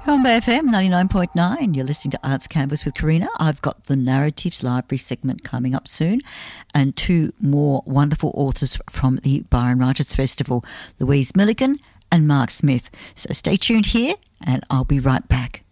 On BFM 99.9, you're listening to Arts Canvas with Karina. I've got the Narratives Library segment coming up soon and two more wonderful authors from the Byron Writers Festival, Louise Milligan and Mark Smith. So stay tuned here and I'll be right back.